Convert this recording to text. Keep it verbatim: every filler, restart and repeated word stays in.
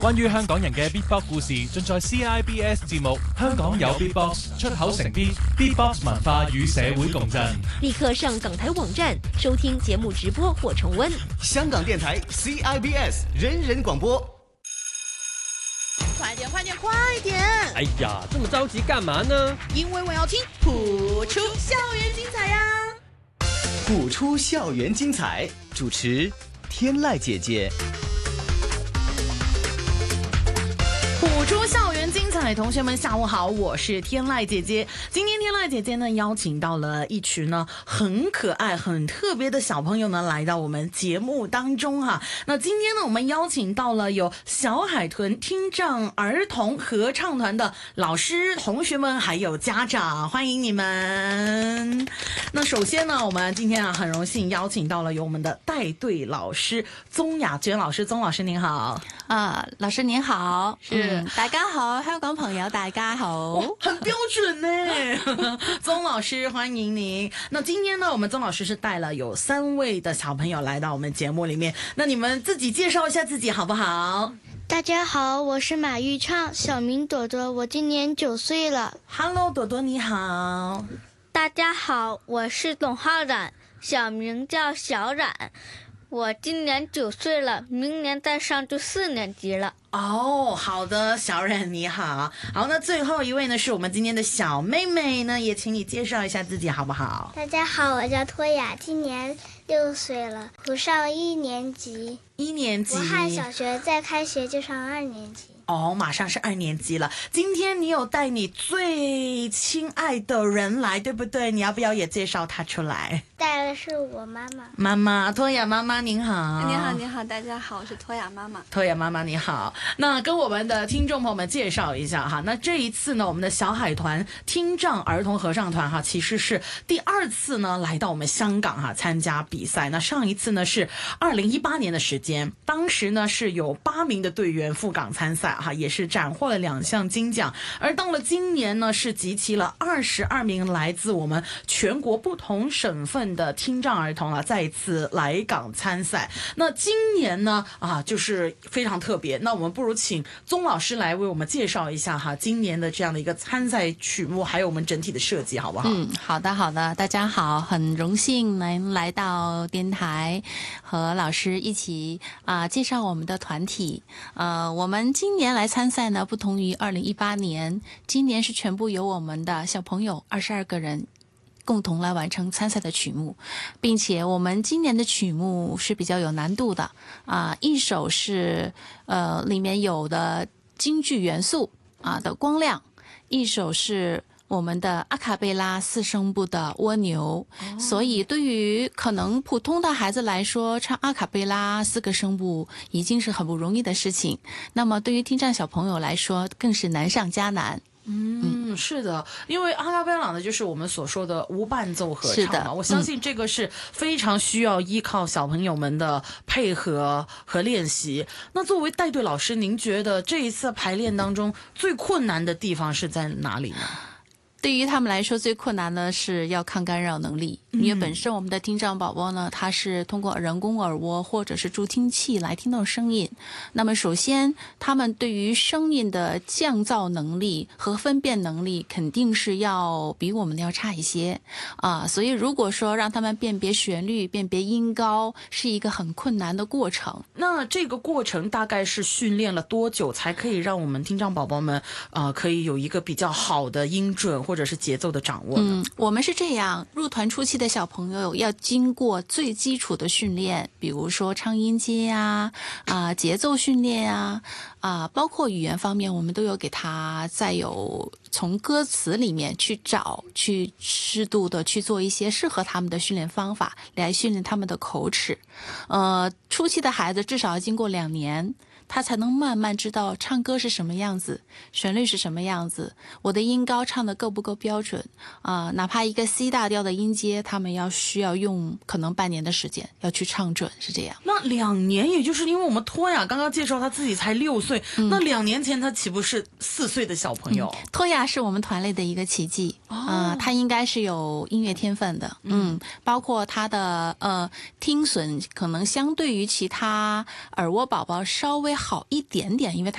關於香港人嘅 Beatbox 故事，盡在 C I B S 節目《香港有 Beatbox》，出口成 B Beatbox 文化與社會共振。 立刻上港台網站收聽節目直播或重溫。 香港電台 C I B S 人人廣播。 快點快點快點！ 哎呀，這麼着急幹嘛呢？ 因為我要聽譜出校園精彩呀、啊！ 譜出校園精彩，主持天籟姐姐。 譜出校園精彩，同學們下午好，我是天籟姐姐。今天天籟姐姐呢邀請到了一群呢很可愛、很特別的小朋友呢來到我們節目當中哈。那今天呢我們邀請到了有小海豚聽障兒童合唱團的老師、同學們還有家長，歡迎你們。那首先呢我們今天啊很榮幸邀請到了有我們的帶隊老師宗雅娟老師，宗老師您好。 啊，老師您好， 是、 嗯、大家好，香港朋友大家好， 哦、很標準呢。宗老師歡迎您。那今天呢，我們宗老師是帶了有三位的小朋友來到我們節目裡面，那你們自己介紹一下自己好不好？ 大家好，我是馬玉暢，小名朵朵，我今年九歲了。 Hello， 朵朵你好。 大家好，我是董浩冉，小名叫小冉。我今年九歲了，明年再上就四年級了。 哦，好的，小冉你好。好，那最後一位呢是我們今天的小妹妹呢，也請你介紹一下自己好不好？ 大家好，我叫托雅，今年六歲了，我上一年級。 一年級。 我漢小學再開學就上二年級。 哦，馬上是二年級了。今天你有帶你最親愛的人來，對不對？你要不要也介紹他出來？ 帶的是我媽媽。 媽媽，托雅媽媽您好。 你好，你好，大家好，我是托雅媽媽。 托雅媽媽你好。那跟我們的聽眾朋友們介紹一下哈。那這一次呢，我們的小海豚聽障兒童合唱團哈，其實是第二次呢來到我們香港哈參加比賽。那上一次呢是二零一八年的時間，當時呢是有八名的隊員赴港參賽哈，也是斬獲了兩項金獎。而到了今年呢，是集齊了二十二名來自我們全國不同省份的聽障兒童啊，再一次來港參賽。那今年呢啊，就是非常特別。那我們不如請宗老師來為我們介紹一下哈，今年的這樣的一個參賽曲目，還有我們整體的設計，好不好？ 嗯，好的，好的，大家好，很榮幸能來到電台和老師一起啊、呃、介紹我們的團體。呃，我們今年來參賽呢，不同於二零一八年，今年是全部由我們的小朋友二十二個人共同來完成參賽的曲目，並且我們今年的曲目是比較有難度的啊、呃，一首是呃裡面有的京劇元素啊的光亮，一首是我們的阿卡貝拉四聲部的蝸牛、哦、所以對於可能普通的孩子來說，唱阿卡貝拉四個聲部已經是很不容易的事情，那麼對於聽障小朋友來說更是難上加難。 嗯，是的，因為阿卡貝拉呢，就是我們所說的無伴奏合唱嘛。是的，我相信這個是非常需要依靠小朋友們的配合和練習。那作為帶隊老師，您覺得這一次排練當中最困難的地方是在哪裡呢？ 對於他們來說，最困難的是要抗干擾能力，因為本身我們的聽障寶寶呢，他是通過人工耳蝸或者是助聽器來聽到聲音。那麼首先，他們對於聲音的降噪能力和分辨能力肯定是要比我們要差一些啊。所以如果說讓他們辨別旋律、辨別音高，是一個很困難的過程。 那這個過程大概是訓練了多久，才可以讓我們聽障寶寶們啊、呃、可以有一個比較好的音準或者是節奏的掌握呢？ 嗯，我們是這樣，入團初期的小朋友要經過最基礎的訓練，比如說唱音階啊、啊、呃、節奏訓練啊、啊、呃、包括語言方面，我們都有給他再有從歌詞裡面去找，去適度的去做一些適合他們的訓練方法，來訓練他們的口齒。呃，初期的孩子至少要經過兩年，他才能慢慢知道唱歌是什麼樣子，旋律是什麼樣子，我的音高唱得夠不夠標準啊、呃？哪怕一個 C 大調的音階，他們要需要用可能半年的時間要去唱準，是這樣。 那兩年，也就是因為我們托雅剛剛介紹他自己才六歲、嗯，那兩年前他豈不是四歲的小朋友？ 嗯、托雅是我們團內的一個奇蹟啊、呃，他應該是有音樂天分的，嗯，嗯包括他的呃聽損可能相對於其他耳蝸寶寶稍微好一点点，因为它